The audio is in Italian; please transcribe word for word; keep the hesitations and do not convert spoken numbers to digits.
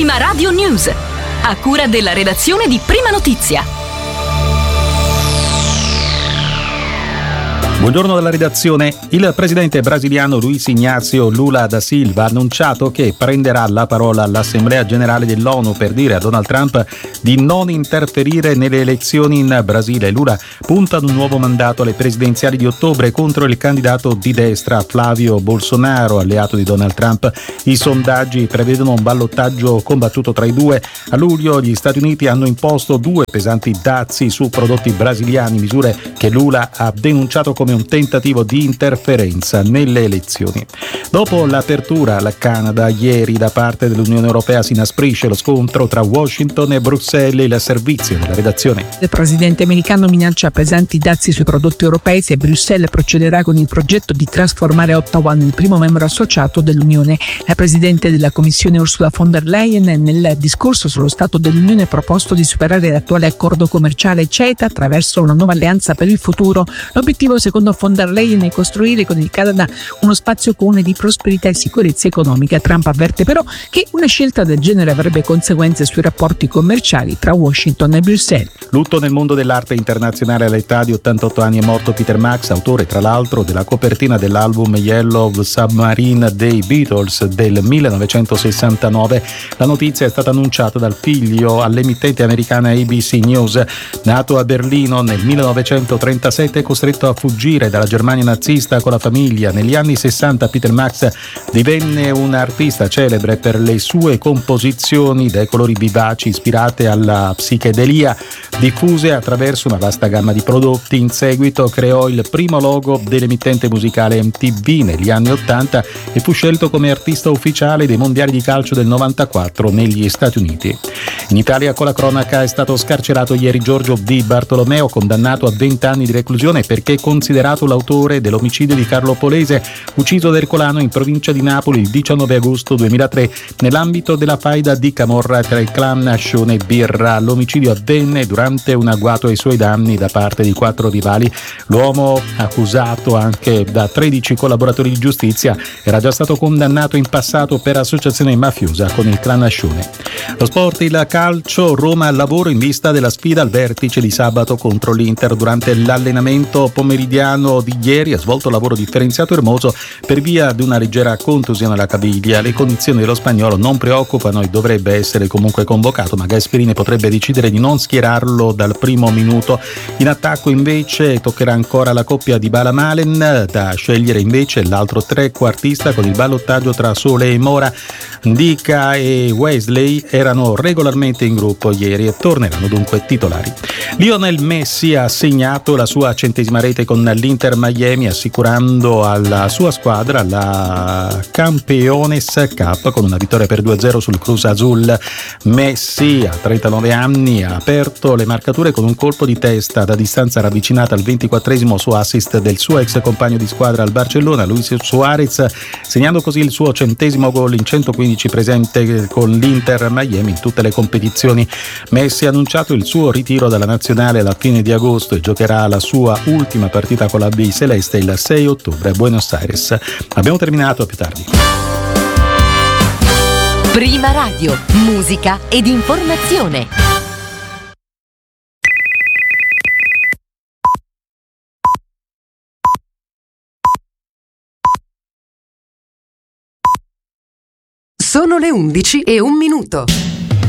Prima Radio News, a cura della redazione di Prima Notizia. Buongiorno dalla redazione. Il presidente brasiliano Luiz Inácio Lula da Silva ha annunciato che prenderà la parola all'Assemblea Generale dell'ONU per dire a Donald Trump di non interferire nelle elezioni in Brasile. Lula punta ad un nuovo mandato alle presidenziali di ottobre contro il candidato di destra Flavio Bolsonaro, alleato di Donald Trump. I sondaggi prevedono un ballottaggio combattuto tra i due. A luglio gli Stati Uniti hanno imposto due pesanti dazi su prodotti brasiliani, misure che Lula ha denunciato come un tentativo di interferenza nelle elezioni. Dopo l'apertura al Canada, ieri da parte dell'Unione Europea si inasprisce lo scontro tra Washington e Bruxelles. Il servizio della redazione. Il presidente americano minaccia pesanti dazi sui prodotti europei se Bruxelles procederà con il progetto di trasformare Ottawa nel primo membro associato dell'Unione. La presidente della Commissione Ursula von der Leyen nel discorso sullo Stato dell'Unione ha proposto di superare l'attuale accordo commerciale CETA attraverso una nuova alleanza per il futuro. L'obiettivo, secondo von der Leyen, è costruire con il Canada uno spazio comune di prosperità e sicurezza economica. Trump avverte però che una scelta del genere avrebbe conseguenze sui rapporti commerciali tra Washington e Bruxelles. Lutto nel mondo dell'arte internazionale. All'età di ottantotto anni è morto Peter Max, autore tra l'altro della copertina dell'album Yellow Submarine dei Beatles del millenovecentosessantanove. La notizia è stata annunciata dal figlio all'emittente americana A B C News. Nato a Berlino nel millenovecentotrentasette, costretto a fuggire dalla Germania nazista con la famiglia, negli anni sessanta Peter Max divenne un artista celebre per le sue composizioni dai colori vivaci ispirate alla psichedelia, diffuse attraverso una vasta gamma di prodotti. In seguito creò il primo logo dell'emittente musicale M T V negli anni ottanta e fu scelto come artista ufficiale dei mondiali di calcio del novantaquattro negli Stati Uniti. In Italia, con la cronaca, è stato scarcerato ieri Giorgio Di Bartolomeo, condannato a venti anni di reclusione perché considerato l'autore dell'omicidio di Carlo Polese, ucciso ad Ercolano in provincia di Napoli il diciannove agosto duemilatré nell'ambito della faida di camorra tra il clan Nascione e Birra. L'omicidio avvenne durante un agguato ai suoi danni da parte di quattro rivali. L'uomo, accusato anche da tredici collaboratori di giustizia, era già stato condannato in passato per associazione mafiosa con il clan Nascione. Lo sport, il calcio, Roma al lavoro in vista della sfida al vertice di sabato contro l'Inter. Durante l'allenamento pomeridiano di ieri ha svolto lavoro differenziato Hermoso per via di una leggera contusione alla caviglia. Le condizioni dello spagnolo non preoccupano e dovrebbe essere comunque convocato, ma Gasperini potrebbe decidere di non schierarlo dal primo minuto. In attacco invece toccherà ancora la coppia di Bala-Malen, da scegliere invece l'altro trequartista con il ballottaggio tra Sole e Mora. Ndicka e Wesley erano regolarmente in gruppo ieri e torneranno dunque titolari. Lionel Messi ha segnato la sua centesima rete con l'Inter Miami, assicurando alla sua squadra la Campeones Cup con una vittoria per due a zero sul Cruz Azul. Messi, a trentanove anni, ha aperto le marcature con un colpo di testa da distanza ravvicinata al ventiquattresimo su assist del suo ex compagno di squadra al Barcellona, Luis Suarez, segnando così il suo centesimo gol in centoquindici presente con l'Inter Miami in tutte le competizioni. Messi ha annunciato il suo ritiro dalla nazionale alla fine di agosto e giocherà la sua ultima partita con la B celeste il sei ottobre a Buenos Aires. Abbiamo terminato, a più tardi. Prima Radio, musica ed informazione. Sono le undici e un minuto.